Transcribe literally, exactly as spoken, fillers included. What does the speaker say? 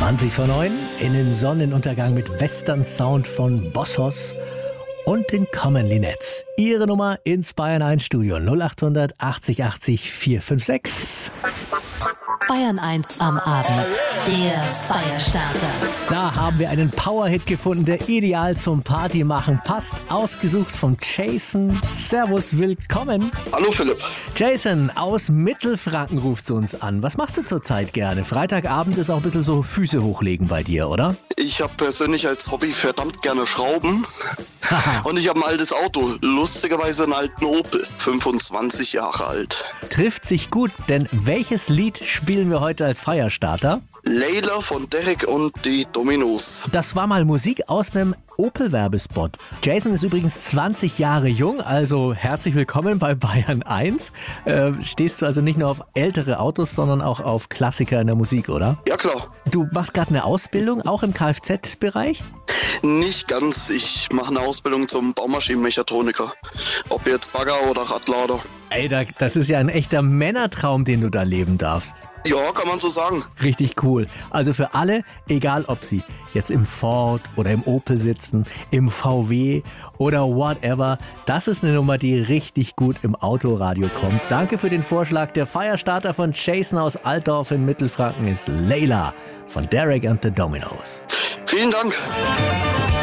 zwanzig vor neun in den Sonnenuntergang mit Western Sound von Bossos und den Common Linettes. Ihre Nummer ins Bayern eins Studio null acht hundert achtzig achtzig vier fünf sechs. Bayern eins am Abend, der Feierstarter. Da haben wir einen Powerhit gefunden, der ideal zum Partymachen passt. Ausgesucht von Jason. Servus, willkommen. Hallo Philipp. Jason aus Mittelfranken ruft zu uns an. Was machst du zurzeit gerne? Freitagabend ist auch ein bisschen so Füße hochlegen bei dir, oder? Ich habe persönlich als Hobby verdammt gerne Schrauben. Und ich habe ein altes Auto, lustigerweise einen alten Opel, fünfundzwanzig Jahre alt. Trifft sich gut, denn welches Lied spielen wir heute als Feierstarter? Layla von Derek und die Dominos. Das war mal Musik aus einem Opel-Werbespot. Jason ist übrigens zwanzig Jahre jung, also herzlich willkommen bei Bayern eins. Äh, stehst du also nicht nur auf ältere Autos, sondern auch auf Klassiker in der Musik, oder? Ja, klar. Du machst gerade eine Ausbildung, auch im Kfz-Bereich? Nicht ganz. Ich mache eine Ausbildung zum Baumaschinenmechatroniker. Ob jetzt Bagger oder Radlader. Ey, das ist ja ein echter Männertraum, den du da leben darfst. Ja, kann man so sagen. Richtig cool. Also für alle, egal ob sie jetzt im Ford oder im Opel sitzen, im V W oder whatever, das ist eine Nummer, die richtig gut im Autoradio kommt. Danke für den Vorschlag. Der Feierstarter von Jason aus Altdorf in Mittelfranken ist Layla von Derek and the Dominos. Vielen Dank.